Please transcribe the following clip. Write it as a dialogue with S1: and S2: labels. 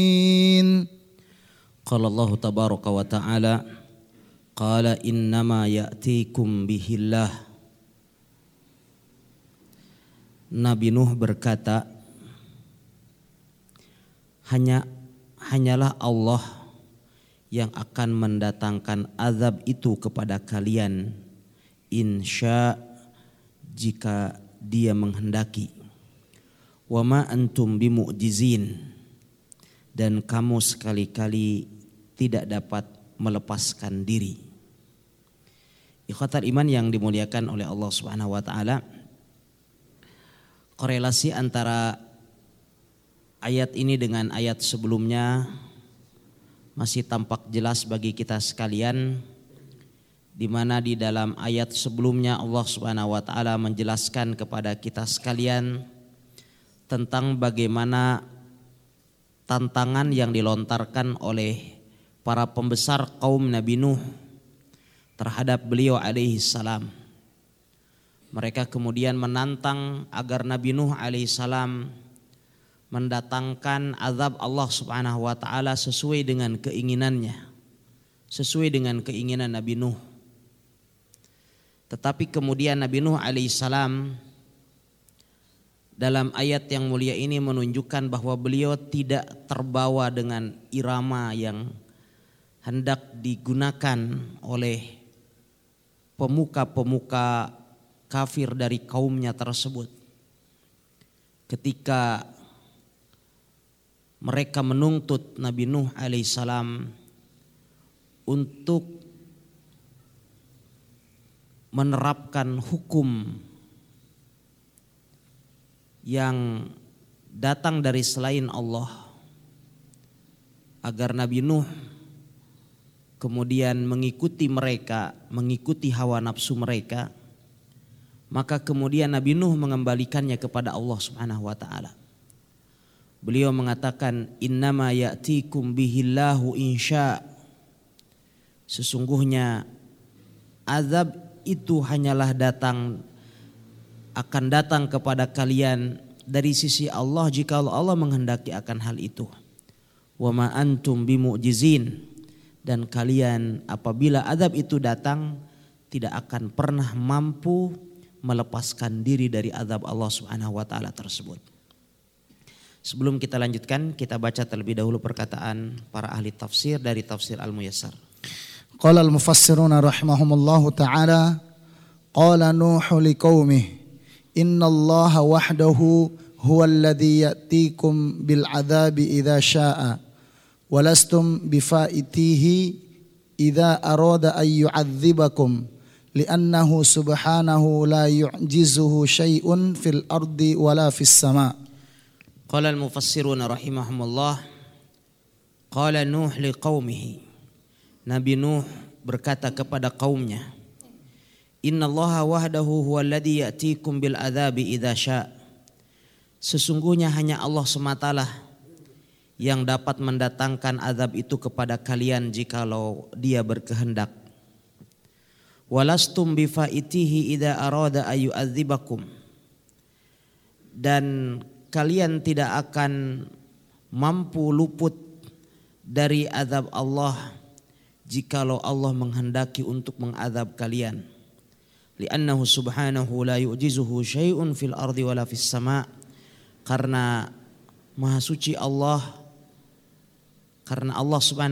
S1: Qala Allah tabaraka wa ta'ala qala innama ya'tikum bihillah. Nabi Nuh berkata, hanyalah Allah yang akan mendatangkan azab itu kepada kalian, insya jika Dia menghendaki. Wa ma antum bimu'jizin, dan kamu sekali-kali tidak dapat melepaskan diri. Ikhwatal iman yang dimuliakan oleh Allah Subhanahu wa taala, korelasi antara ayat ini dengan ayat sebelumnya masih tampak jelas bagi kita sekalian, di mana di dalam ayat sebelumnya Allah Subhanahu wa taala menjelaskan kepada kita sekalian tentang bagaimana tantangan yang dilontarkan oleh para pembesar kaum Nabi Nuh terhadap beliau alaihi salam. Mereka kemudian menantang agar Nabi Nuh alaihi salam mendatangkan azab Allah Subhanahu wa taala sesuai dengan keinginannya, sesuai dengan keinginan Nabi Nuh. Tetapi kemudian Nabi Nuh alaihi salam dalam ayat yang mulia ini menunjukkan bahwa beliau tidak terbawa dengan irama yang hendak digunakan oleh pemuka-pemuka kafir dari kaumnya tersebut. Ketika mereka menuntut Nabi Nuh alaihissalam untuk menerapkan hukum yang datang dari selain Allah, agar Nabi Nuh kemudian mengikuti mereka, mengikuti hawa nafsu mereka, maka kemudian Nabi Nuh mengembalikannya kepada Allah Subhanahu wa taala. Beliau mengatakan, innama ya'tikum bihillahu insya. Sesungguhnya azab itu hanyalah akan datang kepada kalian dari sisi Allah jika Allah menghendaki akan hal itu. Wa ma antum bimu'jizin, dan kalian apabila azab itu datang tidak akan pernah mampu melepaskan diri dari azab Allah Subhanahu wa taala tersebut. Sebelum kita lanjutkan, kita baca terlebih dahulu perkataan para ahli tafsir dari tafsir Al-Muyassar.
S2: Qala al-mufassiruna rahimahumullahu ta'ala, qala Nuhu liqaumihi innallaha wahdahu huwal ladzi ya'tikum bil 'adzabi idza syaa'a walastum bifaitihi idza arada ay yu'adzibakum li'annahu subhanahu la yu'jizuhu syai'un fil ardi wala fis sama'.
S1: Qala al-mufassiruna rahimahumullah, qala Nuh liqaumihi. Nabi Nuh berkata kepada kaumnya, innallaha wahdahu huwallazi ya'tikum bil adzabi idza syaa. Sesungguhnya hanya Allah sematalah yang dapat mendatangkan azab itu kepada kalian jikalau Dia berkehendak. Walastum bifaitihi idza arada ayyu'adzibakum, dan kalian tidak akan mampu luput dari azab Allah jikalau Allah menghendaki untuk mengazab kalian. Li'annahu subhanahu la yu'jizuhu syai'un fil ardi wala fis sama'. Karena maha suci Allah, karena Allah subhanahu